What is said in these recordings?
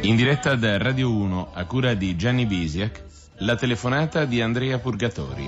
In diretta da Radio 1 a cura di Gianni Bisiak, la telefonata di Andrea Purgatori.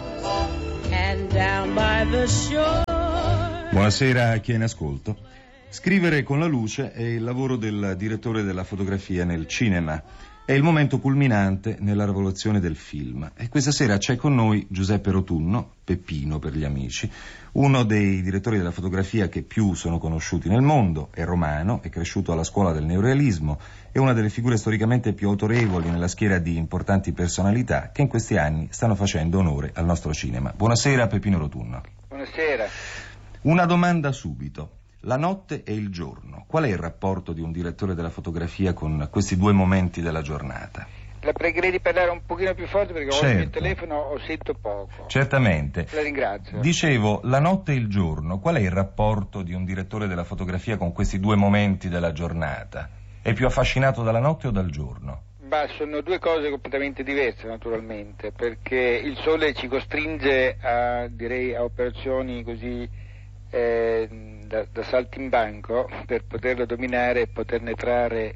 Buonasera a chi è in ascolto. Scrivere con la luce è il lavoro del direttore della fotografia nel cinema. È il momento culminante nella rivoluzione del film. E questa sera c'è con noi Giuseppe Rotunno, Peppino per gli amici, uno dei direttori della fotografia che più sono conosciuti nel mondo. È romano, è cresciuto alla scuola del neorealismo, è una delle figure storicamente più autorevoli nella schiera di importanti personalità che in questi anni stanno facendo onore al nostro cinema. Buonasera Peppino Rotunno. Buonasera. Una domanda subito. La notte e il giorno. Qual è il rapporto di un direttore della fotografia con questi due momenti della giornata? La pregherei di parlare un pochino più forte perché Certo. ho il mio telefono, ho sento poco. Certamente. La ringrazio. Dicevo, la notte e il giorno. Qual è il rapporto di un direttore della fotografia con questi due momenti della giornata? È più affascinato dalla notte o dal giorno? Sono due cose completamente diverse naturalmente, perché il sole ci costringe a operazioni così da saltimbanco per poterlo dominare e poterne trarre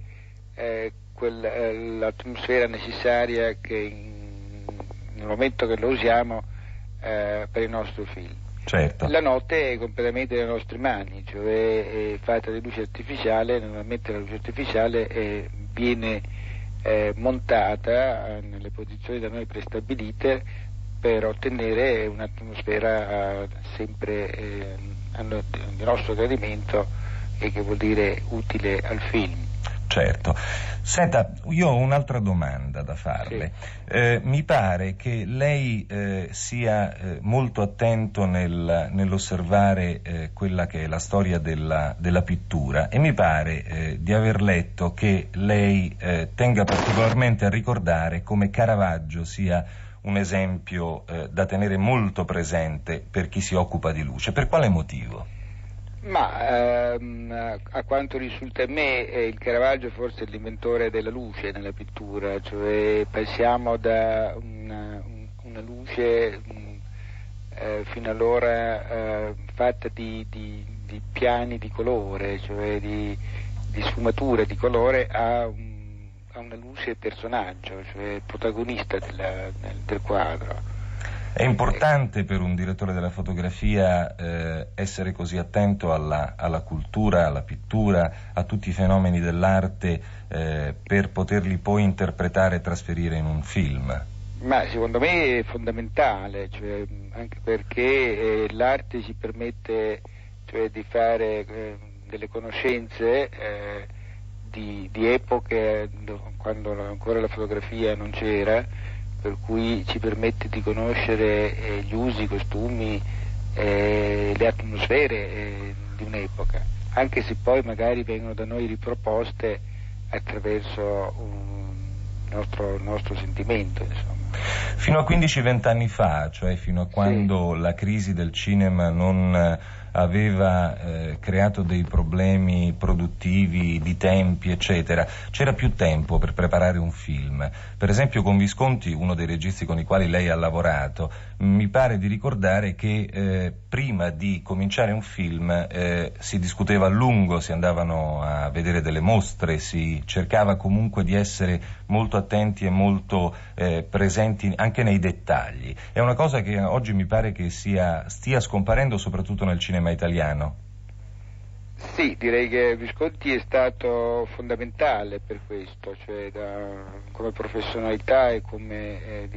l'atmosfera necessaria che nel momento che lo usiamo per il nostro film. Certo. La notte è completamente nelle nostre mani, cioè è fatta di luce artificiale. Normalmente la luce artificiale viene montata nelle posizioni da noi prestabilite per ottenere un'atmosfera sempre di nostro gradimento e che vuol dire utile al film. Certo. Senta, io ho un'altra domanda da farle. Sì. Mi pare che lei sia molto attento nell'osservare quella che è la storia della pittura, e mi pare di aver letto che lei tenga particolarmente a ricordare come Caravaggio sia un esempio da tenere molto presente per chi si occupa di luce. Per quale motivo? A quanto risulta a me, il Caravaggio forse è l'inventore della luce nella pittura, cioè passiamo da una luce fino allora fatta di piani di colore, cioè di sfumature di colore, a una luce personaggio, cioè protagonista del quadro. È importante per un direttore della fotografia essere così attento alla cultura, alla pittura, a tutti i fenomeni dell'arte per poterli poi interpretare e trasferire in un film? Ma secondo me è fondamentale, cioè, anche perché l'arte ci permette, cioè, di fare delle conoscenze di epoche quando ancora la fotografia non c'era, per cui ci permette di conoscere gli usi, i costumi, le atmosfere di un'epoca, anche se poi magari vengono da noi riproposte attraverso il nostro sentimento, insomma. Fino a 15-20 anni fa, cioè fino a quando la crisi del cinema non aveva creato dei problemi produttivi, di tempi, eccetera, c'era più tempo per preparare un film. Per esempio con Visconti, uno dei registi con i quali lei ha lavorato, mi pare di ricordare che prima di cominciare un film si discuteva a lungo, si andavano a vedere delle mostre, si cercava comunque di essere molto attenti e molto presenti anche nei dettagli. È una cosa che oggi mi pare che stia scomparendo soprattutto nel cinema italiano. Sì, direi che Visconti è stato fondamentale per questo, cioè come professionalità e come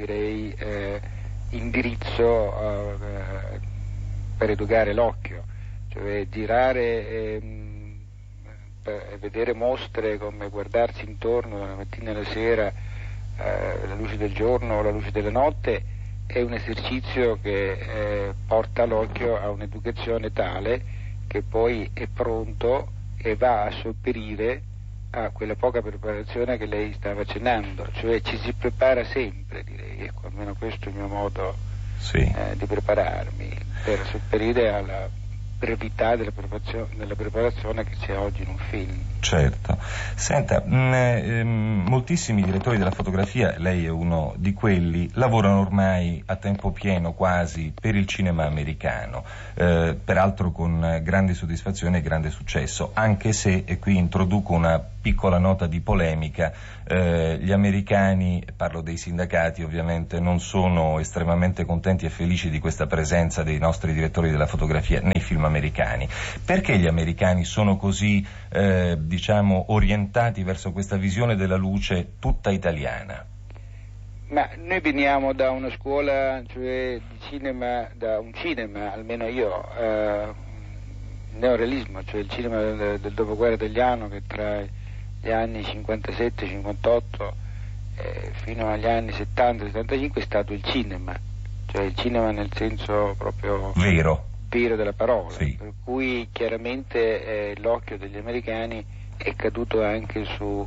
indirizzo per educare l'occhio, cioè girare vedere mostre come guardarsi intorno dalla mattina alla sera, la luce del giorno o la luce della notte, è un esercizio che porta l'occhio a un'educazione tale che poi è pronto e va a sopperire a quella poca preparazione che lei stava accennando, cioè ci si prepara sempre, direi, ecco, almeno questo è il mio modo di prepararmi, per sopperire brevità della preparazione che c'è oggi in un film. Certo. Senta, moltissimi direttori della fotografia, lei è uno di quelli, lavorano ormai a tempo pieno quasi per il cinema americano, peraltro con grande soddisfazione e grande successo, anche se, e qui introduco una piccola nota di polemica, gli americani, parlo dei sindacati ovviamente, non sono estremamente contenti e felici di questa presenza dei nostri direttori della fotografia nei film americani. Perché gli americani sono così, diciamo, orientati verso questa visione della luce tutta italiana? Ma noi veniamo da una scuola, cioè di cinema, da un cinema, almeno io, neorealismo, cioè il cinema del dopoguerra italiano, che tra gli anni 57-58 fino agli anni 70-75 è stato il cinema, cioè il cinema nel senso proprio vero della parola, sì. Per cui chiaramente l'occhio degli americani è caduto anche su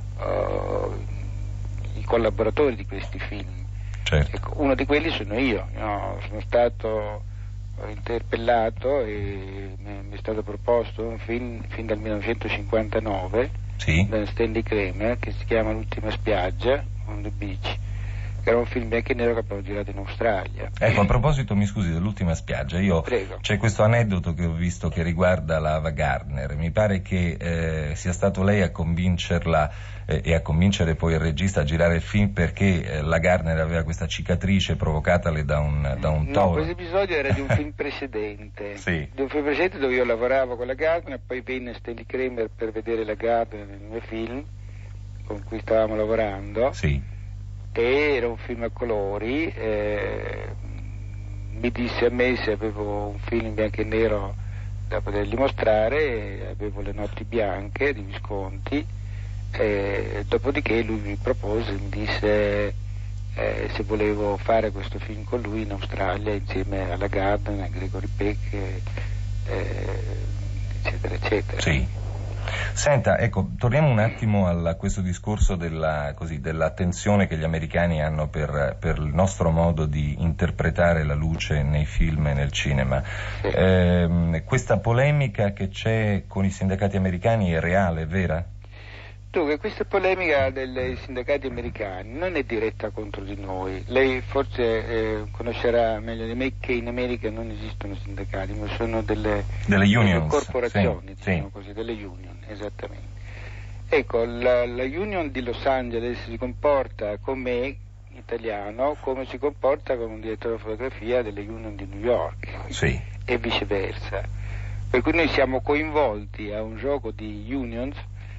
i collaboratori di questi film. Certo. Ecco, uno di quelli sono io, sono stato interpellato e mi è stato proposto un film fin dal 1959, sì, da Stanley Kramer, che si chiama L'ultima spiaggia, On the Beach, che era un film bianco e nero che abbiamo girato in Australia. Ecco, a proposito, mi scusi, dell'ultima spiaggia, Prego. C'è questo aneddoto che ho visto che riguarda la Ava Gardner. Mi pare che sia stato lei a convincerla e a convincere poi il regista a girare il film, perché la Gardner aveva questa cicatrice provocatale da un toro. No, questo episodio era di un film precedente. Sì. Di un film precedente dove io lavoravo con la Gardner, poi venne Stanley Kramer per vedere la Gardner nel mio film con cui stavamo lavorando. Sì. E era un film a colori, mi disse a me se avevo un film in bianco e nero da potergli mostrare, avevo Le notti bianche di Visconti, dopodiché lui mi propose, mi disse se volevo fare questo film con lui in Australia insieme alla Gardner, a Gregory Peck, eccetera eccetera. Sì. Senta, ecco, torniamo un attimo a questo discorso dell'attenzione che gli americani hanno per il nostro modo di interpretare la luce nei film e nel cinema. Sì. Questa polemica che c'è con i sindacati americani è reale, è vera? Dunque, questa polemica dei sindacati americani non è diretta contro di noi. Lei forse conoscerà meglio di me che in America non esistono sindacati, ma sono delle unions, corporazioni, sì, diciamo così, delle union, esattamente. Ecco, la union di Los Angeles si comporta con me, italiano, come si comporta con un direttore di fotografia delle union di New York, sì, e viceversa. Per cui noi siamo coinvolti a un gioco di unions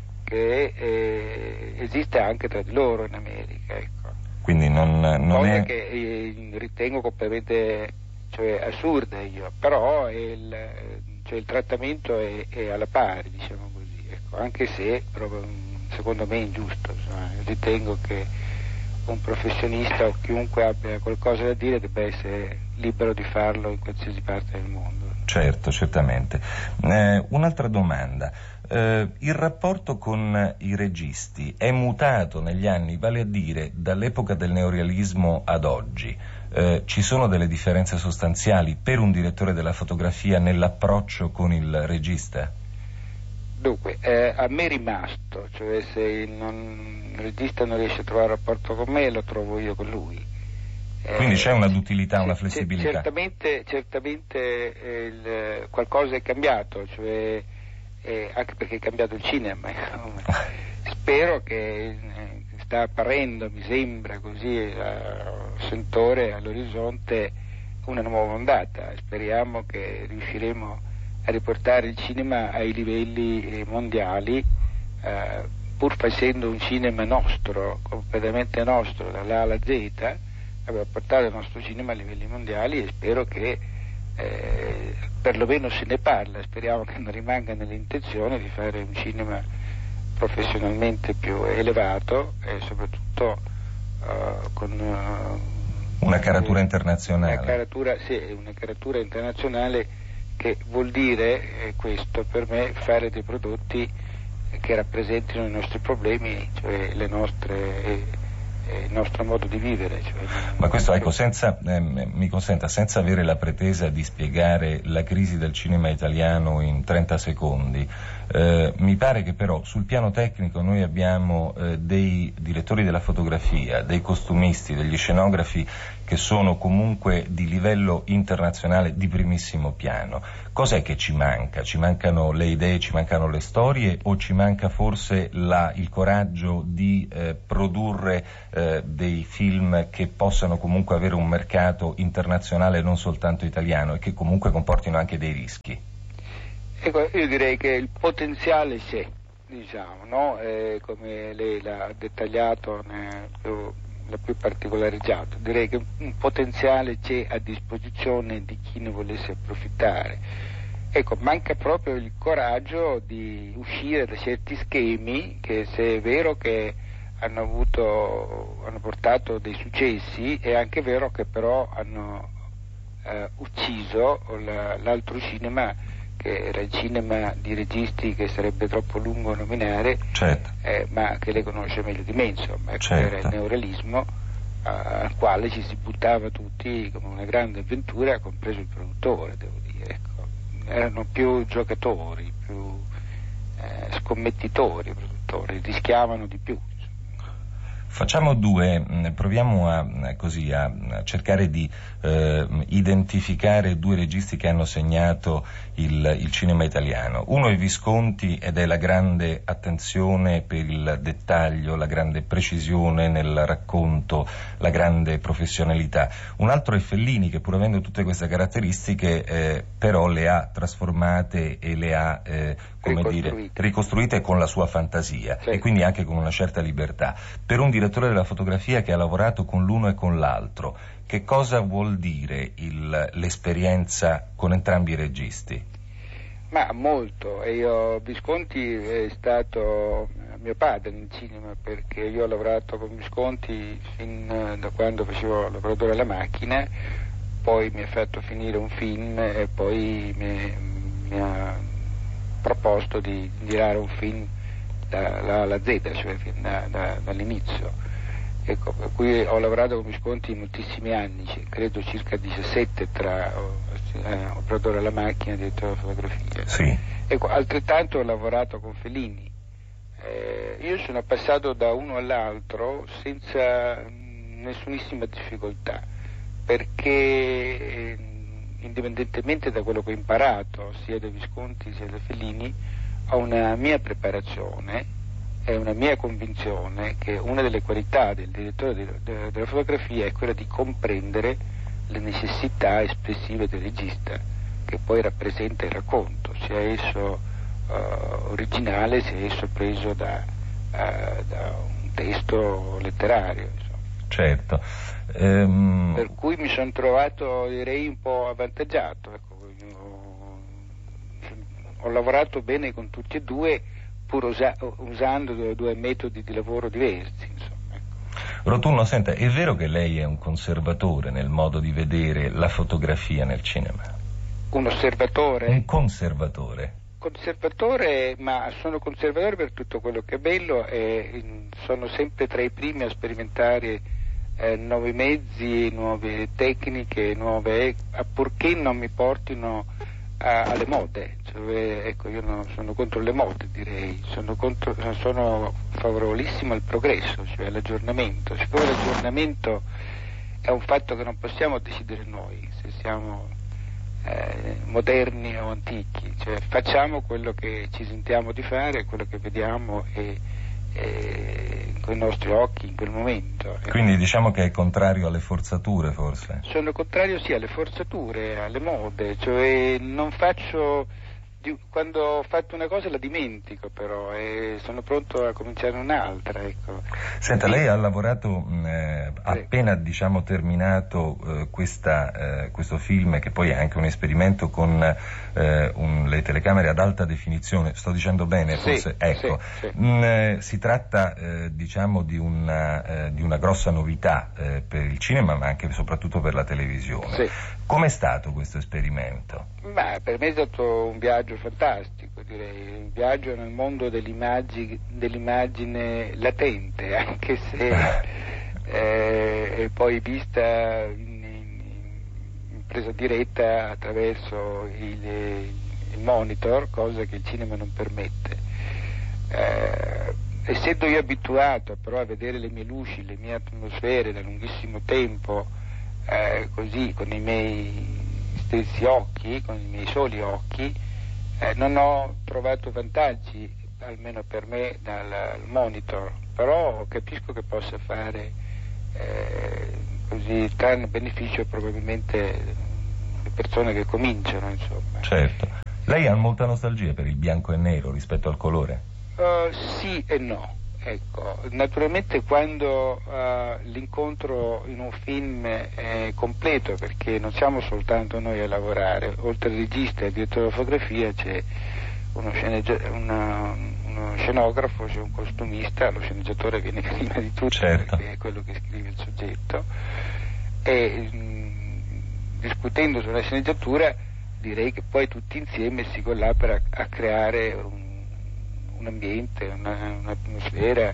che esiste anche tra di loro in America, ecco. Quindi non cosa è... che ritengo completamente, cioè, assurda io, però il trattamento è alla pari, diciamo così, ecco, anche se proprio, secondo me è ingiusto, insomma. Ritengo che un professionista o chiunque abbia qualcosa da dire debba essere libero di farlo in qualsiasi parte del mondo. Certo, certamente. Un'altra domanda. Il rapporto con i registi è mutato negli anni, vale a dire dall'epoca del neorealismo ad oggi. Ci sono delle differenze sostanziali per un direttore della fotografia nell'approccio con il regista? Dunque, a me è rimasto, cioè se il regista non riesce a trovare un rapporto con me, lo trovo io con lui. Quindi c'è una duttilità, una flessibilità? Certamente qualcosa è cambiato, cioè, anche perché è cambiato il cinema. Spero che sta apparendo, mi sembra così, a sentore all'orizzonte, una nuova ondata. Speriamo che riusciremo a riportare il cinema ai livelli mondiali, pur facendo un cinema nostro, completamente nostro, dall'A alla Z. Abbiamo portato il nostro cinema a livelli mondiali e spero che perlomeno se ne parla, speriamo che non rimanga nell'intenzione di fare un cinema professionalmente più elevato e soprattutto con una caratura internazionale. Una caratura internazionale, che vuol dire questo per me, fare dei prodotti che rappresentino i nostri problemi, cioè le nostre il nostro modo di vivere. Ma questo, ecco, mi consenta, senza avere la pretesa di spiegare la crisi del cinema italiano in 30 secondi, mi pare che però sul piano tecnico noi abbiamo dei direttori della fotografia, dei costumisti, degli scenografi che sono comunque di livello internazionale di primissimo piano. Cos'è che ci manca? Ci mancano le idee, ci mancano le storie, o ci manca forse il coraggio di produrre dei film che possano comunque avere un mercato internazionale, non soltanto italiano, e che comunque comportino anche dei rischi? Ecco, io direi che il potenziale c'è, diciamo, no? Come lei l'ha dettagliato, l'ha più particolareggiato. Direi che un potenziale c'è a disposizione di chi ne volesse approfittare. Ecco, manca proprio il coraggio di uscire da certi schemi che, se è vero che hanno portato dei successi, è anche vero che però hanno ucciso l'altro cinema, che era il cinema di registi che sarebbe troppo lungo nominare, certo. Ma che lei conosce meglio di me, insomma. Certo. Era il neorealismo, al quale ci si buttava tutti come una grande avventura, compreso il produttore, devo dire. Ecco. Erano più giocatori, più scommettitori i produttori, rischiavano di più. Proviamo a cercare di identificare due registi che hanno segnato il cinema italiano. Uno è Visconti, ed è la grande attenzione per il dettaglio, la grande precisione nel racconto, la grande professionalità. Un altro è Fellini, che pur avendo tutte queste caratteristiche però le ha trasformate e le ha ricostruite con la sua fantasia, sì. E quindi anche con una certa libertà. Per un direttore della fotografia che ha lavorato con l'uno e con l'altro, che cosa vuol dire l'esperienza con entrambi i registi? Ma molto, Visconti è stato mio padre nel cinema, perché io ho lavorato con Visconti fin da quando facevo l'operatore alla macchina, poi mi ha fatto finire un film e poi mi ha proposto di girare un film dalla A alla Z, cioè dall'inizio. Ecco, per cui ho lavorato con Visconti moltissimi anni, credo circa 17 tra operatore alla macchina e direttore della fotografia. Sì. Ecco, altrettanto ho lavorato con Fellini. Io sono passato da uno all'altro senza nessunissima difficoltà, perché indipendentemente da quello che ho imparato sia da Visconti sia da Fellini, ho una mia preparazione e una mia convinzione che una delle qualità del direttore della fotografia è quella di comprendere le necessità espressive del regista, che poi rappresenta il racconto, sia esso originale, sia esso preso da un testo letterario, insomma. Certo. Per cui mi sono trovato, direi, un po' avvantaggiato. Ecco, ho lavorato bene con tutti e due, pur usando due metodi di lavoro diversi, insomma. Ecco. Rotunno, senta, è vero che lei è un conservatore nel modo di vedere la fotografia nel cinema? Un osservatore? Un conservatore. Conservatore, ma sono conservatore per tutto quello che è bello, e sono sempre tra i primi a sperimentare nuovi mezzi, nuove tecniche, purché non mi portino alle mode. Cioè, ecco, io non sono contro le mode, direi, sono favorevolissimo al progresso, cioè all'aggiornamento. Siccome l'aggiornamento è un fatto che non possiamo decidere noi, se siamo moderni o antichi, cioè facciamo quello che ci sentiamo di fare, quello che vediamo con i nostri occhi in quel momento. Quindi diciamo che è contrario alle forzature, forse? Sono contrario sì alle forzature, alle mode, cioè non faccio, quando ho fatto una cosa la dimentico però, e sono pronto a cominciare un'altra, ecco. Senta, lei ha lavorato appena terminato questo film, che poi è anche un esperimento con le telecamere ad alta definizione, sto dicendo bene forse? Sì, ecco. sì. Si tratta di una grossa novità per il cinema, ma anche e soprattutto per la televisione. Sì. Com'è stato questo esperimento? Beh, per me è stato un viaggio fantastico, direi, un viaggio nel mondo dell'immagine latente, anche se e poi vista in presa diretta attraverso il monitor, cosa che il cinema non permette. Essendo io abituato però a vedere le mie luci, le mie atmosfere da lunghissimo tempo, così con i miei stessi occhi, con i miei soli occhi, non ho trovato vantaggi, almeno per me, dal monitor, però capisco che possa fare così tanto beneficio probabilmente le persone che cominciano, insomma. Certo. Lei ha molta nostalgia per il bianco e nero rispetto al colore? Sì e no. Ecco, naturalmente quando l'incontro in un film è completo, perché non siamo soltanto noi a lavorare, oltre al regista e al direttore della fotografia c'è uno scenografo, c'è un costumista, lo sceneggiatore viene prima di tutto, certo, perché è quello che scrive il soggetto, e discutendo sulla sceneggiatura direi che poi tutti insieme si collabora a creare un ambiente, un'atmosfera,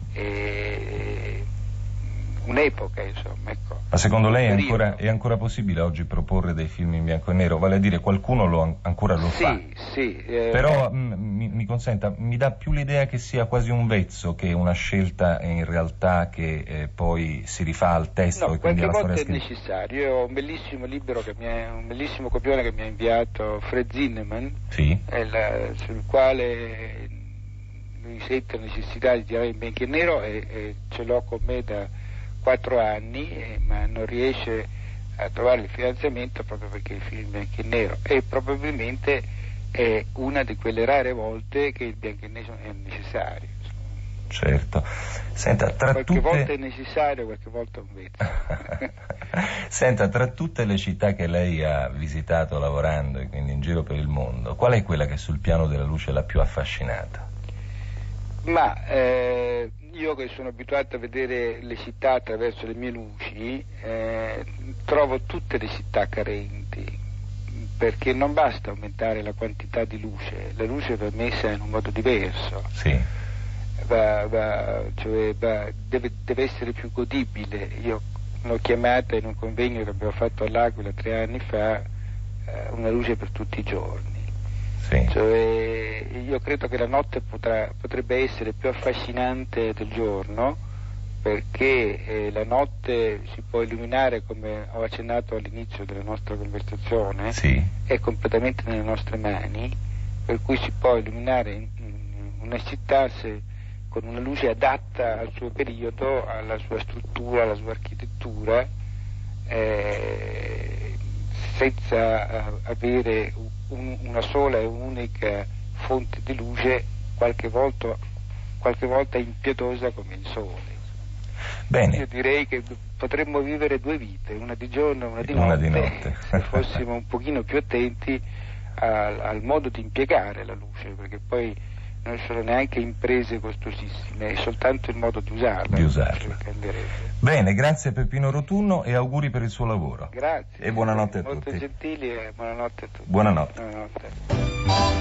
un'epoca, insomma. Ecco. Ma secondo lei è ancora possibile oggi proporre dei film in bianco e nero? Vale a dire, qualcuno ancora lo fa? Sì. Però mi consenta, mi dà più l'idea che sia quasi un vezzo che una scelta in realtà che poi si rifà al testo, no, e quindi alla storia scritta. È necessario. Io ho un bellissimo libro, un bellissimo copione che mi ha inviato Fred Zinnemann, sì, sul quale lui sente la necessità di tirare in bianco e nero, e ce l'ho con me da 4 anni, ma non riesce a trovare il finanziamento proprio perché il film è in bianco e nero, e probabilmente è una di quelle rare volte che il bianco e nero è necessario. Certo. Senta, qualche volta è necessario, qualche volta un vezzo. Senta, tra tutte le città che lei ha visitato lavorando e quindi in giro per il mondo, qual è quella che sul piano della luce l'ha più affascinata? Ma io che sono abituato a vedere le città attraverso le mie luci, trovo tutte le città carenti, perché non basta aumentare la quantità di luce, la luce va messa in un modo diverso, sì, deve essere più godibile. Io l'ho chiamata in un convegno che abbiamo fatto all'Aquila 3 anni fa, una luce per tutti i giorni. sì. Cioè, io credo che la notte potrebbe essere più affascinante del giorno, perché la notte si può illuminare, come ho accennato all'inizio della nostra conversazione, sì, è completamente nelle nostre mani, per cui si può illuminare una città con una luce adatta al suo periodo, alla sua struttura, alla sua architettura, senza avere una sola e unica fonte di luce, qualche volta impietosa come il sole. Bene. Io direi che potremmo vivere 2 vite, una di giorno e una di notte, se fossimo un pochino più attenti al modo di impiegare la luce, perché poi non sono neanche imprese costosissime, è soltanto il modo di usarla. Bene, grazie Peppino Rotunno e auguri per il suo lavoro. Grazie. E buonanotte a tutti. Molto gentili, e buonanotte a tutti. Buonanotte. Buonanotte.